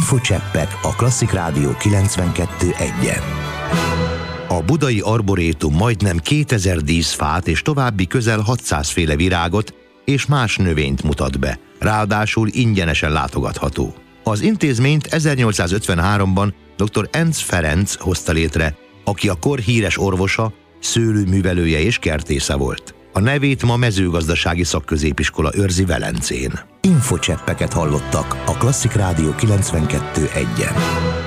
Infocseppek a Klasszik Rádió 92.1-en. A budai arborétum majdnem 2000 díszfát és további közel 600 féle virágot és más növényt mutat be, ráadásul ingyenesen látogatható. Az intézményt 1853-ban dr. Enz Ferenc hozta létre, aki a kor híres orvosa, szőlőművelője és kertésze volt. A nevét ma mezőgazdasági szakközépiskola őrzi Velencén. Infocseppeket hallottak a Klasszik Rádió 92.1-en.